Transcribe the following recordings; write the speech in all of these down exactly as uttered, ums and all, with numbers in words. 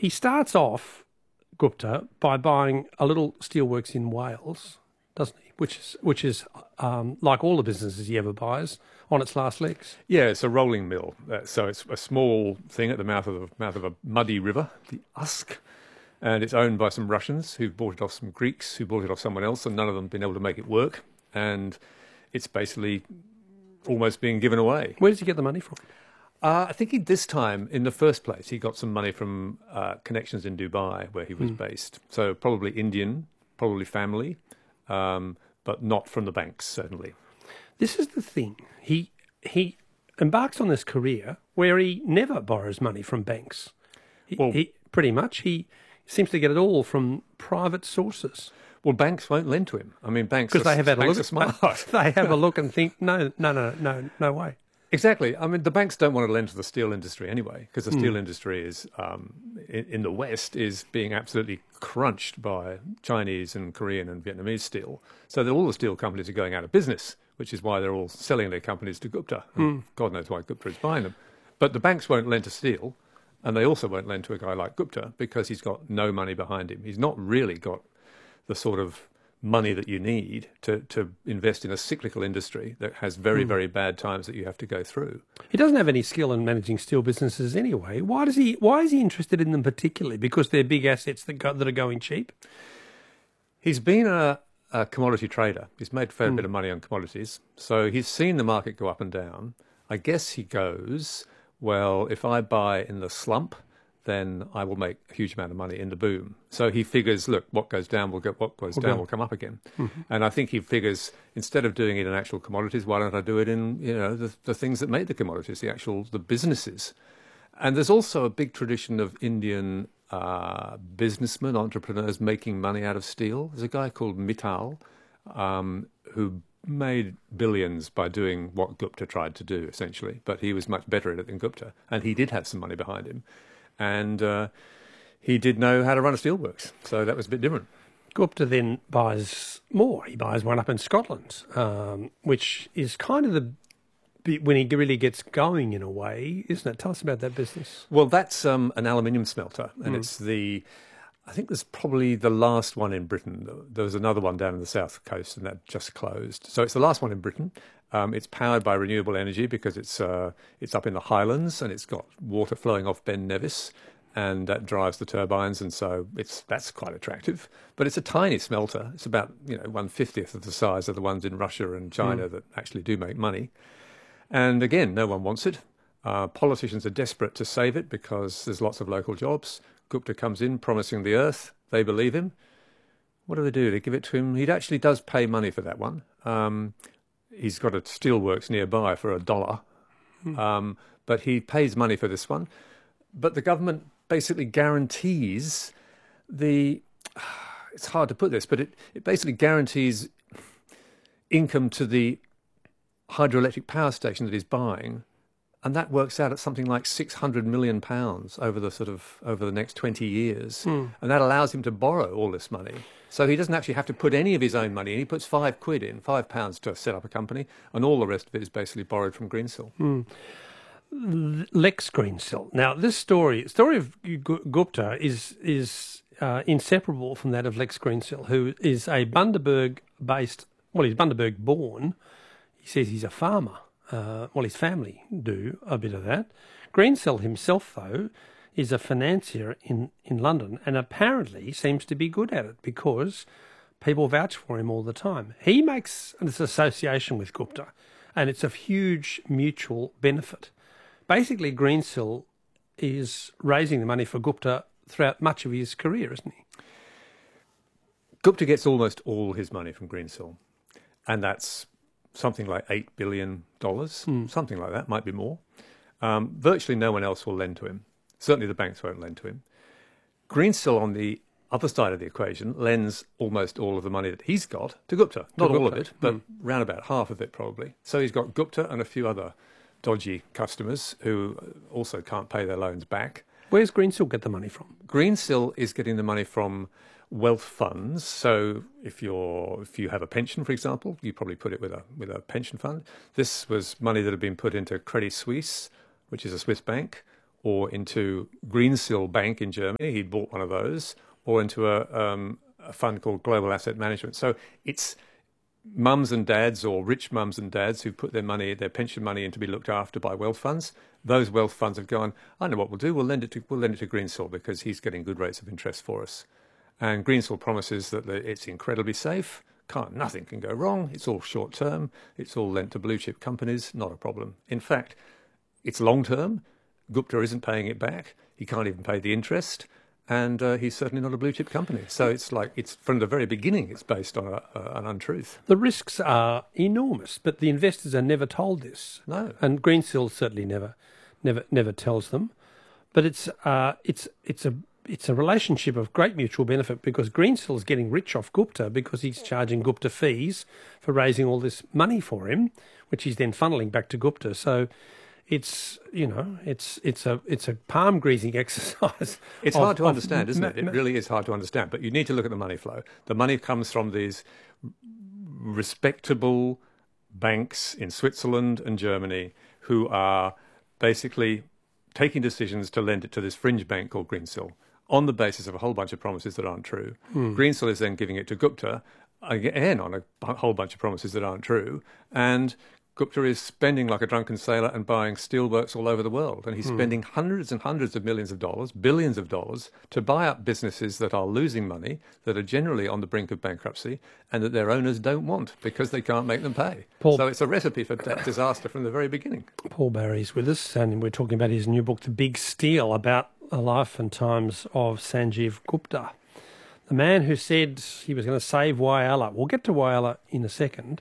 he starts off, Gupta, by buying a little steelworks in Wales, doesn't he? Which is, which is um, like all the businesses he ever buys, on its last legs. Yeah, it's a rolling mill. Uh, so it's a small thing at the mouth of the mouth of a muddy river, the Usk, and it's owned by some Russians who bought it off some Greeks who bought it off someone else, and none of them have been able to make it work. And it's basically almost being given away. Where does he get the money from? Uh, I think he, this time, in the first place, he got some money from uh, connections in Dubai, where he was mm. based. So probably Indian, probably family, um, but not from the banks, certainly. This is the thing. He he embarks on this career where he never borrows money from banks. He, well, he pretty much he seems to get it all from private sources. Well, banks won't lend to him. I mean, banks because they have had a look. Are smart. They have a look and think, no, no, no, no, no way. Exactly. I mean, the banks don't want to lend to the steel industry anyway, because the mm. steel industry is, um, in, in the West, is being absolutely crunched by Chinese and Korean and Vietnamese steel. So that all the steel companies are going out of business, which is why they're all selling their companies to Gupta. Mm. God knows why Gupta is buying them. But the banks won't lend to steel, and they also won't lend to a guy like Gupta because he's got no money behind him. He's not really got the sort of money that you need to, to invest in a cyclical industry that has very, mm. very bad times that you have to go through. He doesn't have any skill in managing steel businesses anyway. Why does he? Why is he interested in them particularly? Because they're big assets that go, that are going cheap? He's been a, a commodity trader. He's made a fair mm. bit of money on commodities. So he's seen the market go up and down. I guess he goes, well, if I buy in the slump, then I will make a huge amount of money in the boom. So he figures, look, what goes down will go, what goes okay. down will come up again. Mm-hmm. And I think he figures, instead of doing it in actual commodities, why don't I do it in, you know, the, the things that make the commodities, the actual, the businesses. And there's also a big tradition of Indian uh, businessmen, entrepreneurs making money out of steel. There's a guy called Mittal um, who made billions by doing what Gupta tried to do, essentially. But he was much better at it than Gupta. And he did have some money behind him. And uh, he did know how to run a steelworks, so that was a bit different. Gupta then buys more. He buys one up in Scotland, um, which is kind of the bit when he really gets going in a way, isn't it? Tell us about that business. Well, that's um, an aluminium smelter, and mm. it's the, I think there's probably the last one in Britain. There was another one down in the south coast, and that just closed. So it's the last one in Britain. Um, it's powered by renewable energy because it's uh, it's up in the Highlands and it's got water flowing off Ben Nevis, and that drives the turbines, and so it's that's quite attractive. But it's a tiny smelter. It's about you know one fiftieth of the size of the ones in Russia and China mm. that actually do make money. And again, no one wants it. Uh, politicians are desperate to save it because there's lots of local jobs. Gupta comes in promising the earth. They believe him. What do they do? They give it to him. He actually does pay money for that one. Um, He's got a steelworks nearby for a dollar, hmm. um, but he pays money for this one. But the government basically guarantees the, it's hard to put this, but it, it basically guarantees income to the hydroelectric power station that he's buying, and that works out at something like six hundred million pounds over the sort of, over the next twenty years. Hmm. And that allows him to borrow all this money. So he doesn't actually have to put any of his own money in. He puts five quid in, five pounds to set up a company, and all the rest of it is basically borrowed from Greensill. Mm. Lex Greensill. Now, this story, story of Gupta is is uh, inseparable from that of Lex Greensill, who is a Bundaberg-based. Well, he's Bundaberg-born. He says he's a farmer. Uh, well, his family do a bit of that. Greensill himself, though, is a financier in, in London and apparently seems to be good at it because people vouch for him all the time. He makes this association with Gupta and it's of huge mutual benefit. Basically, Greensill is raising the money for Gupta throughout much of his career, isn't he? Gupta gets almost all his money from Greensill, and that's something like eight billion dollars, mm. something like that, might be more. Um, virtually no one else will lend to him. Certainly the banks won't lend to him. Greensill, on the other side of the equation, lends almost all of the money that he's got to Gupta. Not to all Gupta. of it, but mm. round about half of it probably. So he's got Gupta and a few other dodgy customers who also can't pay their loans back. Where's Greensill get the money from? Greensill is getting the money from wealth funds. So if you're if you have a pension, for example, you probably put it with a with a pension fund. This was money that had been put into Credit Suisse, which is a Swiss bank, or into Greensill Bank in Germany. He'd bought one of those, or into a, um, a fund called Global Asset Management. So it's mums and dads, or rich mums and dads, who put their money, their pension money, in to be looked after by wealth funds. Those wealth funds have gone, I know what we'll do. We'll lend it to we'll lend it to Greensill because he's getting good rates of interest for us. And Greensill promises that it's incredibly safe. Can't nothing can go wrong. It's all short term. It's all lent to blue chip companies. Not a problem. In fact, it's long term. Gupta isn't paying it back. He can't even pay the interest. And uh, he's certainly not a blue chip company. So it's like, it's from the very beginning, it's based on a, a, an untruth. The risks are enormous, but the investors are never told this. No. And Greensill certainly never, never, never tells them. But it's, uh, it's, it's a, it's a relationship of great mutual benefit, because Greensill is getting rich off Gupta because he's charging Gupta fees for raising all this money for him, which he's then funneling back to Gupta. So it's, you know, it's it's a it's a palm greasing exercise. It's of, hard to of, understand, isn't ma- it? It ma- really is hard to understand. But you need to look at the money flow. The money comes from these respectable banks in Switzerland and Germany who are basically taking decisions to lend it to this fringe bank called Greensill on the basis of a whole bunch of promises that aren't true. Hmm. Greensill is then giving it to Gupta, again on a whole bunch of promises that aren't true, and Gupta is spending like a drunken sailor and buying steelworks all over the world. And he's hmm. spending hundreds and hundreds of millions of dollars, billions of dollars, to buy up businesses that are losing money, that are generally on the brink of bankruptcy, and that their owners don't want because they can't make them pay. Paul, so it's a recipe for d- disaster from the very beginning. Paul Barry's with us, and we're talking about his new book, The Big Steal, about the life and times of Sanjeev Gupta, the man who said he was going to save Whyalla. We'll get to Whyalla in a second.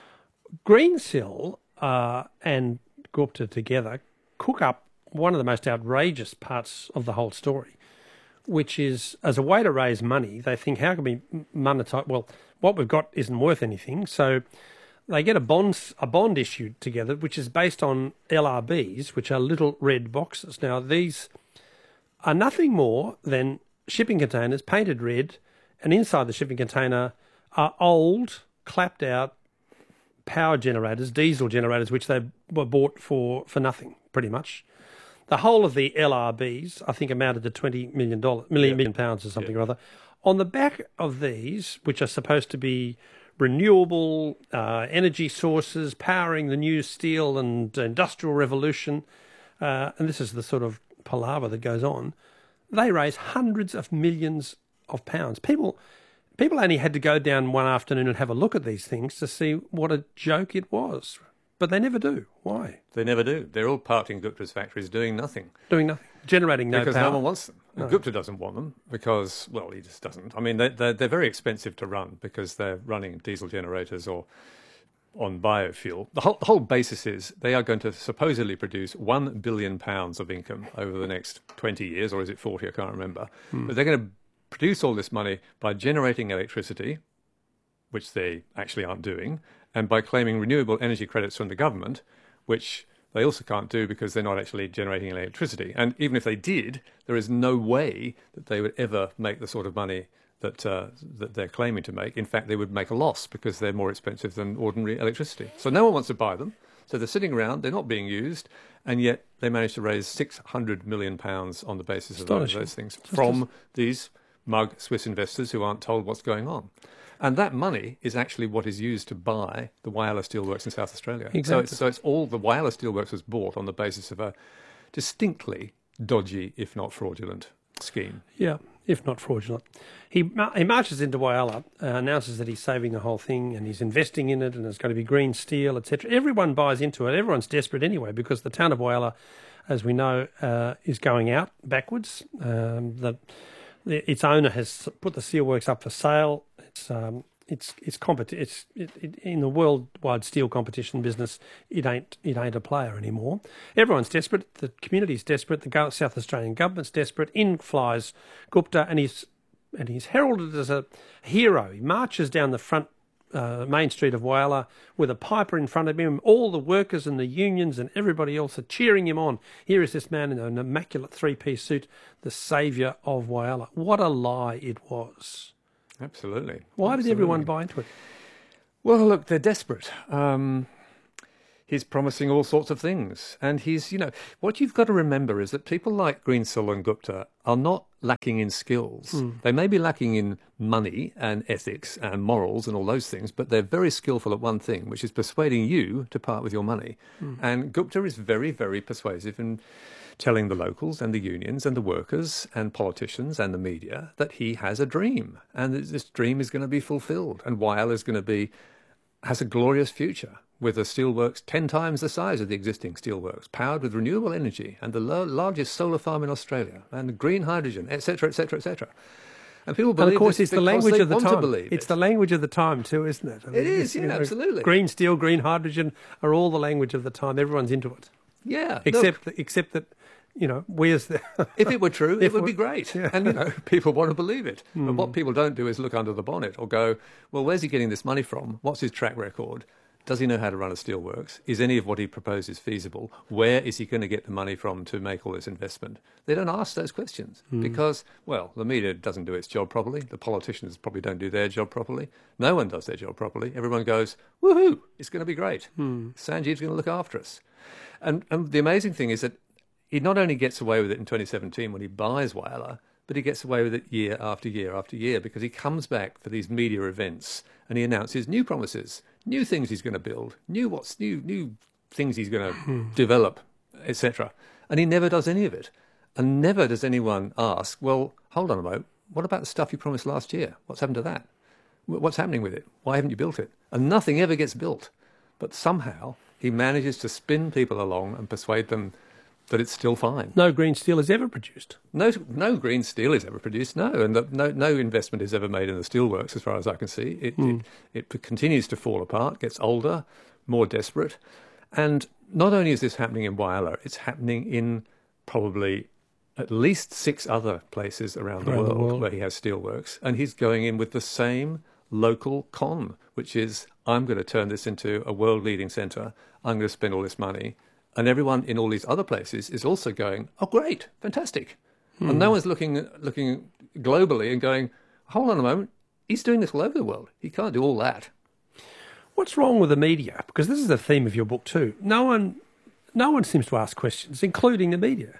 Greensill uh, and Gupta together cook up one of the most outrageous parts of the whole story, which is, as a way to raise money, they think, how can we monetize? Well, what we've got isn't worth anything, so they get a bond, a bond issued together, which is based on L R Bs, which are little red boxes. Now, these are nothing more than shipping containers painted red, and inside the shipping container are old, clapped out power generators, diesel generators, which they were bought for, for nothing, pretty much. The whole of the L R Bs, I think, amounted to twenty million dollars, million, yeah. million pounds or something yeah. or other. On the back of these, which are supposed to be renewable uh, energy sources, powering the new steel and industrial revolution, uh, and this is the sort of palaver that goes on, they raise hundreds of millions of pounds. People... People only had to go down one afternoon and have a look at these things to see what a joke it was. But they never do. Why? They never do. They're all parked in Gupta's factories doing nothing. Doing nothing. Generating no because power. Because no one wants them. No. Gupta doesn't want them because, well, he just doesn't. I mean, they, they're, they're very expensive to run because they're running diesel generators or on biofuel. The whole, the whole basis is they are going to supposedly produce one billion pounds of income over the next twenty years, or is it forty? I can't remember. Hmm. But they're going to produce all this money by generating electricity, which they actually aren't doing, and by claiming renewable energy credits from the government, which they also can't do because they're not actually generating electricity. And even if they did, there is no way that they would ever make the sort of money that uh, that they're claiming to make. In fact, they would make a loss because they're more expensive than ordinary electricity. So no one wants to buy them. So they're sitting around, they're not being used, and yet they managed to raise six hundred million pounds on the basis of those things from these mug Swiss investors who aren't told what's going on. And that money is actually what is used to buy the Whyalla Steelworks in South Australia. Exactly. So it's, so it's all the Whyalla Steelworks was bought on the basis of a distinctly dodgy, if not fraudulent, scheme. Yeah, if not fraudulent. He he marches into Whyalla, uh, announces that he's saving the whole thing and he's investing in it and it's going to be green steel, et cetera. Everyone buys into it. Everyone's desperate anyway because the town of Whyalla, as we know, uh, is going out backwards. Um, the Its owner has put the steelworks up for sale. It's um, it's it's competi- It's it, it, in the worldwide steel competition business. It ain't it ain't a player anymore. Everyone's desperate. The community's desperate. The South Australian government's desperate. In flies Gupta, and he's and he's heralded as a hero. He marches down the front uh, main street of Whyalla with a piper in front of him. All the workers and the unions and everybody else are cheering him on. Here is this man in an immaculate three-piece suit, the saviour of Whyalla. What a lie it was. Absolutely. Why Absolutely. did everyone buy into it? Well, look, they're desperate. Um, He's promising all sorts of things. And he's, you know, what you've got to remember is that people like Greensill and Gupta are not lacking in skills. Mm. They may be lacking in money and ethics and morals and all those things, but they're very skillful at one thing, which is persuading you to part with your money. Mm. And Gupta is very, very persuasive in telling the locals and the unions and the workers and politicians and the media that he has a dream and that this dream is going to be fulfilled and Whyalla is going to be, has a glorious future with a steelworks ten times the size of the existing steelworks, powered with renewable energy and the lo- largest solar farm in Australia and green hydrogen, et cetera, et cetera, et cetera. And people believe and of course, this it's the language of the time. It's it. the language of the time too, isn't it? I mean, it is, yeah, you know, absolutely. Green steel, green hydrogen are all the language of the time. Everyone's into it. Yeah, except look, except that, you know, where's the? If it were true, it would be great, yeah. and you know, people want to believe it. Mm. But what people don't do is look under the bonnet or go, well, where's he getting this money from? What's his track record? Does he know how to run a steelworks? Is any of what he proposes feasible? Where is he going to get the money from to make all this investment? They don't ask those questions mm. because, well, the media doesn't do its job properly. The politicians probably don't do their job properly. No one does their job properly. Everyone goes, woohoo, it's going to be great. Mm. Sanjeev's going to look after us. And, and the amazing thing is that he not only gets away with it in twenty seventeen when he buys Whyalla, but he gets away with it year after year after year because he comes back for these media events and he announces new promises, new things he's going to build, new what's new, new things he's going to develop, et cetera. And he never does any of it. And never does anyone ask, well, hold on a moment, what about the stuff you promised last year? What's happened to that? What's happening with it? Why haven't you built it? And nothing ever gets built. But somehow he manages to spin people along and persuade them that it's still fine. No green steel is ever produced. No, no green steel is ever produced. No, and the, no, no investment is ever made in the steelworks, as far as I can see. It, mm. it, it continues to fall apart, gets older, more desperate, and not only is this happening in Whyalla, it's happening in probably at least six other places around, the, around world the world where he has steelworks, and he's going in with the same local con, which is, I'm going to turn this into a world-leading centre. I'm going to spend all this money. And everyone in all these other places is also going, oh, great, fantastic. Hmm. And no one's looking looking globally and going, hold on a moment, he's doing this all over the world. He can't do all that. What's wrong with the media? Because this is the theme of your book too. No one, no one seems to ask questions, including the media,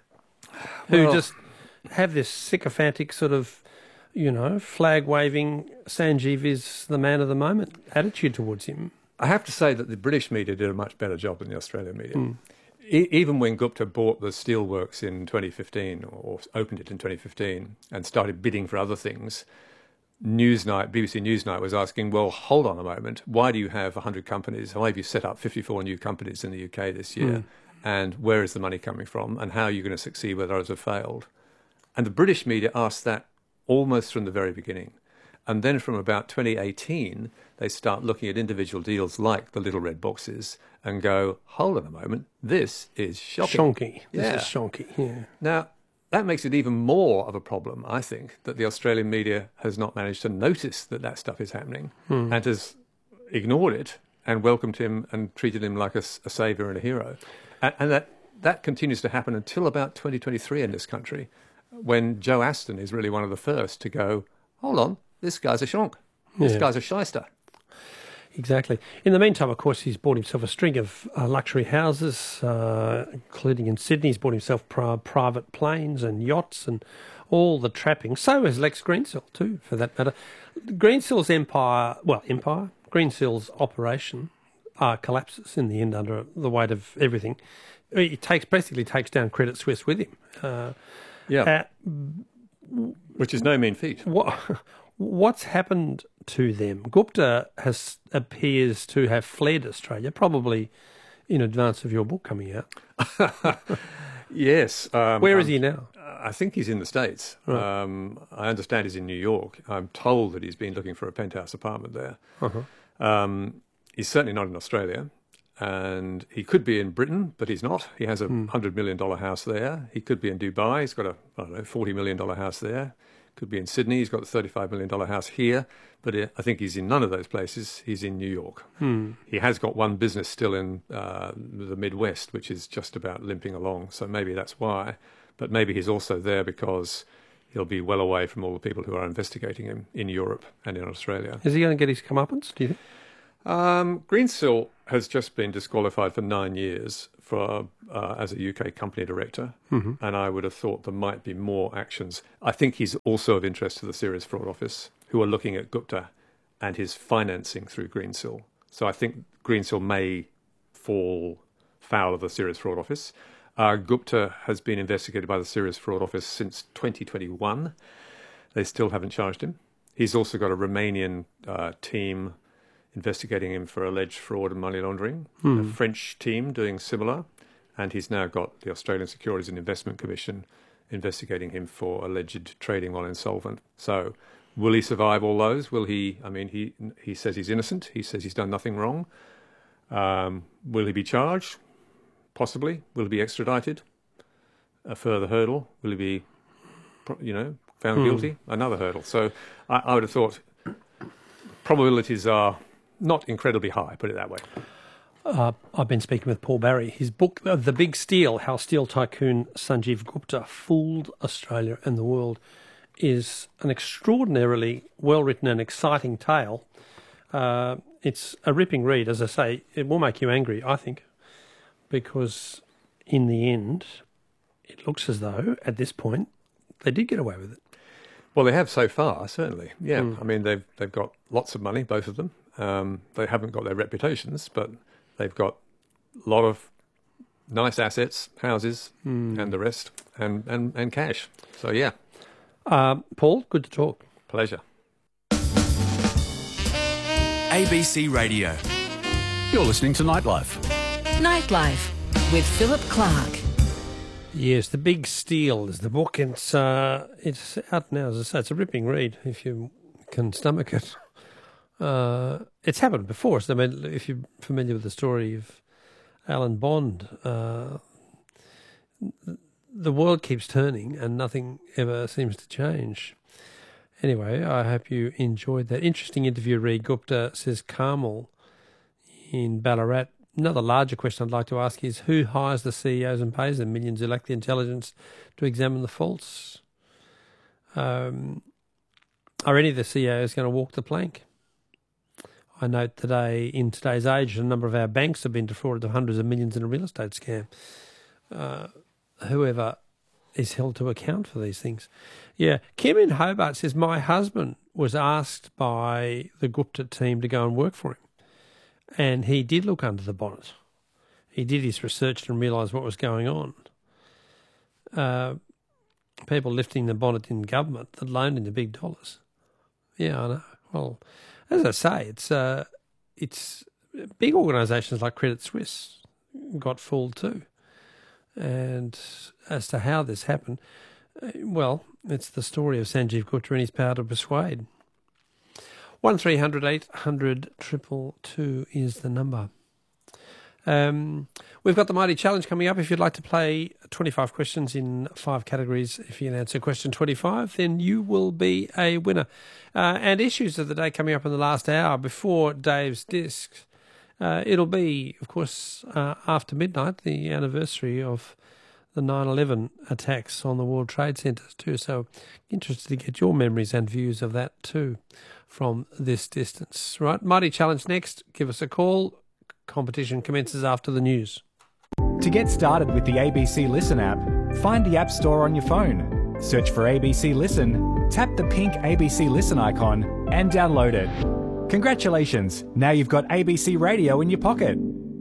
who well, just have this sycophantic sort of, you know, flag-waving, Sanjeev is the man of the moment attitude towards him. I have to say that the British media did a much better job than the Australian media. Mm. E- even when Gupta bought the steelworks in twenty fifteen, or opened it in twenty fifteen, and started bidding for other things, Newsnight, B B C Newsnight was asking, well, hold on a moment, why do you have one hundred companies? Why have you set up fifty-four new companies in the U K this year? Mm. And where is the money coming from? And how are you going to succeed where others have failed? And the British media asked that almost from the very beginning. And then from about twenty eighteen, they start looking at individual deals like the little red boxes and go, hold on a moment, this is shocking. Shonky. Yeah. This is shonky, yeah. Now, that makes it even more of a problem, I think, that the Australian media has not managed to notice that that stuff is happening hmm. and has ignored it and welcomed him and treated him like a, a saviour and a hero. And, and that, that continues to happen until about twenty twenty-three in this country, when Joe Aston is really one of the first to go, hold on, this guy's a shonk. This yeah. guy's a shyster. Exactly. In the meantime, of course, he's bought himself a string of uh, luxury houses, uh, including in Sydney. He's bought himself pri- private planes and yachts and all the trappings. So has Lex Greensill, too, for that matter. Greensill's empire, well, empire, Greensill's operation uh, collapses in the end under the weight of everything. He takes basically takes down Credit Suisse with him. Uh, yeah. Uh, Which is no mean feat. What, what's happened to them? Gupta has appears to have fled Australia, probably in advance of your book coming out. Yes. Um, Where is um, he now? I think he's in the States. Right. Um, I understand he's in New York. I'm told that he's been looking for a penthouse apartment there. Uh-huh. Um, he's certainly not in Australia. And he could be in Britain, but he's not. He has a one hundred million dollars house there. He could be in Dubai. He's got a, I don't know, forty million dollars house there. Could be in Sydney. He's got a thirty-five million dollars house here. But I think he's in none of those places. He's in New York. Hmm. He has got one business still in uh, the Midwest, which is just about limping along. So maybe that's why. But maybe he's also there because he'll be well away from all the people who are investigating him in Europe and in Australia. Is he going to get his comeuppance, do you think? Um, Greensill has just been disqualified for nine years for uh, as a U K company director, mm-hmm. and I would have thought there might be more actions. I think he's also of interest to the Serious Fraud Office, who are looking at Gupta and his financing through Greensill. So I think Greensill may fall foul of the Serious Fraud Office. Uh, Gupta has been investigated by the Serious Fraud Office since twenty twenty-one. They still haven't charged him. He's also got a Romanian uh, team investigating him for alleged fraud and money laundering, hmm. a French team doing similar, and he's now got the Australian Securities and Investment Commission investigating him for alleged trading while insolvent. So will he survive all those? Will he, I mean, he he says he's innocent. He says he's done nothing wrong. Um, will he be charged? Possibly. Will he be extradited? A further hurdle. Will he be, you know, found hmm. guilty? Another hurdle. So I, I would have thought probabilities are not incredibly high, put it that way. Uh, I've been speaking with Paul Barry. His book, uh, The Big Steal, How Steel Tycoon Sanjeev Gupta Fooled Australia and the World, is an extraordinarily well-written and exciting tale. Uh, it's a ripping read, as I say. It will make you angry, I think, because in the end, it looks as though, at this point, they did get away with it. Well, they have so far, certainly. Yeah, Mm. I mean, they've they've got lots of money, both of them. Um, they haven't got their reputations, but they've got a lot of nice assets, houses, Mm. and the rest, and, and, and cash. So, yeah. Um, Paul, good to talk. Pleasure. A B C Radio. You're listening to Nightlife. Nightlife with Philip Clark. Yes, The Big Steal is the book. It's uh, it's out now, as I say. It's a ripping read if you can stomach it. Uh, it's happened before. So, I mean, if you're familiar with the story of Alan Bond, uh, the world keeps turning and nothing ever seems to change. Anyway, I hope you enjoyed that interesting interview. Reed Gupta says Carmel in Ballarat. Another larger question I'd like to ask is, who hires the C E Os and pays them millions who lack the intelligence to examine the faults? Um, are any of the C E Os going to walk the plank? I note today, in today's age, a number of our banks have been defrauded of hundreds of millions in a real estate scam. Uh, whoever is held to account for these things. Yeah, Kim in Hobart says, my husband was asked by the Gupta team to go and work for him. And he did look under the bonnet. He did his research and realised what was going on. Uh, people lifting the bonnet in government that loaned in the big dollars. Yeah, I know. Well, as I say, it's uh, it's big organisations like Credit Suisse got fooled too. And as to how this happened, well, it's the story of Sanjeev Gupta and his power to persuade. One three hundred eight hundred triple two is the number. Um, we've got the Mighty Challenge coming up. If you'd like to play twenty-five questions in five categories, if you can answer question twenty-five, then you will be a winner. Uh, and issues of the day coming up in the last hour before Dave's Discs. Uh, it'll be, of course, uh, after midnight, the anniversary of the nine eleven attacks on the World Trade Centres too. So interested to get your memories and views of that too from this distance. Right, Mighty Challenge next. Give us a call. Competition commences after the news. To get started with the A B C Listen app, find the App Store on your phone. Search for A B C Listen, tap the pink A B C Listen icon and download it. Congratulations, now you've got A B C Radio in your pocket.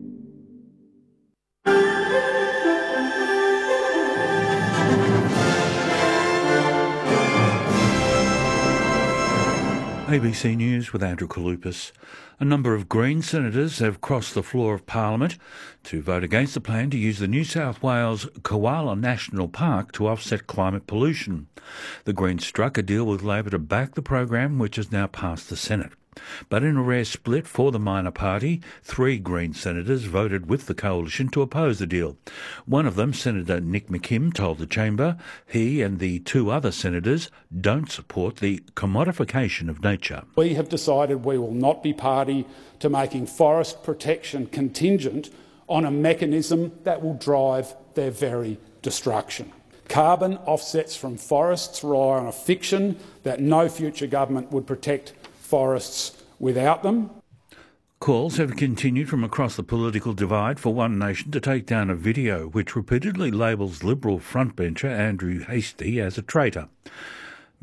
A B C News with Andrew Kalupas. A number of Green senators have crossed the floor of Parliament to vote against the plan to use the New South Wales Koala National Park to offset climate pollution. The Greens struck a deal with Labor to back the program, which has now passed the Senate. But in a rare split for the minor party, three Green senators voted with the coalition to oppose the deal. One of them, Senator Nick McKim, told the chamber he and the two other senators don't support the commodification of nature. We have decided we will not be party to making forest protection contingent on a mechanism that will drive their very destruction. Carbon offsets from forests rely on a fiction that no future government would protect forests without them. Calls have continued from across the political divide for One Nation to take down a video which repeatedly labels Liberal frontbencher Andrew Hastie as a traitor.